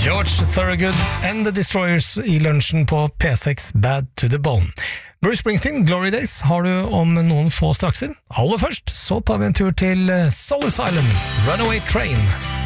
George Thorogood and The Destroyers I lunsjen på P6 Bad to the Bone. Bruce Springsteen, Glory Days, har du om noen få strakser. Aller først så tar vi en tur til Soul Asylum, Runaway Train.